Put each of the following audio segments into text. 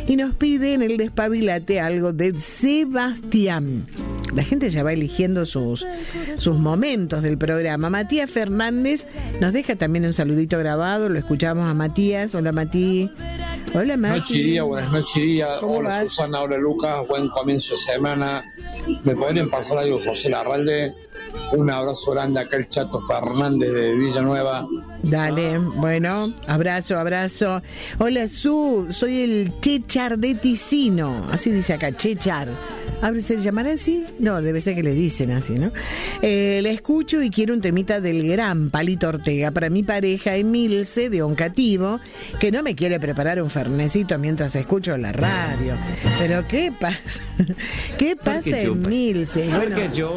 y nos pide en el Despabilate algo de Sebastián. La gente ya va eligiendo sus momentos del programa. Matías Fernández nos deja también un saludito grabado. Lo escuchamos a Matías. Hola, Mati. Hola, Mati. Noche y día, buenas noches y día. Hola, vas? Susana, hola, Lucas. Buen comienzo de semana. ¿Me podrían pasar algo, José Larralde? Un abrazo grande acá, el Chato Fernández de Villanueva. Dale, bueno, abrazo. Hola, soy el Chechar de Ticino. Así dice acá, Chechar. ¿Se llamará así? No, debe ser que le dicen así, ¿no? La escucho y quiero un temita del gran Palito Ortega para mi pareja Emilce de Oncativo, que no me quiere preparar un fernecito mientras escucho la radio. Pero ¿qué pasa? ¿Qué pasa, Emilce? Bueno,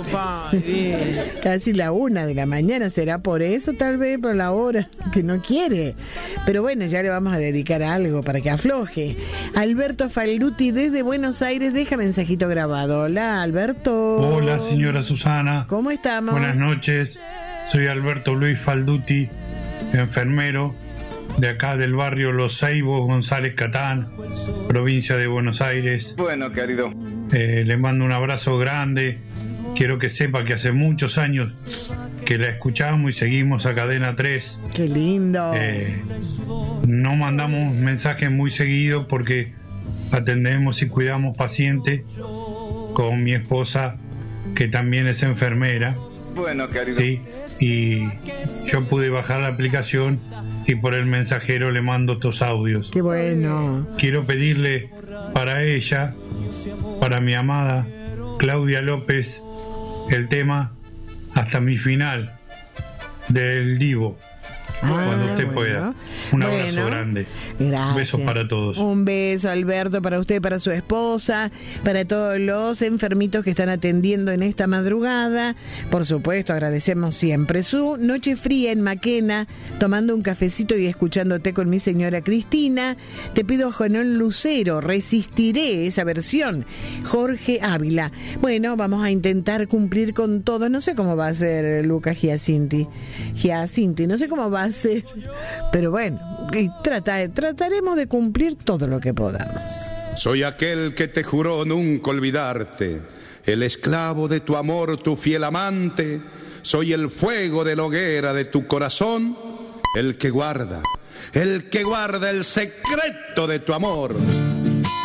casi la 1 de la mañana, será por eso tal vez, por la hora que no quiere. Pero bueno, ya le vamos a dedicar algo para que afloje. Alberto Falduti desde Buenos Aires deja mensajito grabado. Hola, Alberto. Hola, señora Susana. ¿Cómo estamos? Buenas noches. Soy Alberto Luis Falduti, enfermero de acá del barrio Los Ceibos, González Catán, provincia de Buenos Aires. Bueno, querido. Le mando un abrazo grande. Quiero que sepa que hace muchos años que la escuchamos y seguimos a Cadena 3. ¡Qué lindo! No mandamos mensajes muy seguidos porque atendemos y cuidamos pacientes con mi esposa, que también es enfermera. Bueno, querido. Sí, y yo pude bajar la aplicación y por el mensajero le mando estos audios. ¡Qué bueno! Quiero pedirle para ella, para mi amada Claudia López, el tema Hasta mi final del Divo. Cuando usted pueda. Un abrazo grande. Gracias. Besos para todos. Un beso, Alberto, para usted, para su esposa, para todos los enfermitos que están atendiendo en esta madrugada. Por supuesto, agradecemos siempre su noche fría en Maquena, tomando un cafecito y escuchándote con mi señora Cristina. Te pido Jonón Lucero, Resistiré, esa versión. Jorge Ávila. Bueno, vamos a intentar cumplir con todo. No sé cómo va a ser Lucas Giacinti, no sé cómo va a ser, pero bueno, trataremos de cumplir todo lo que podamos. Soy aquel que te juró nunca olvidarte, el esclavo de tu amor, tu fiel amante. Soy el fuego de la hoguera de tu corazón, el que guarda el secreto de tu amor.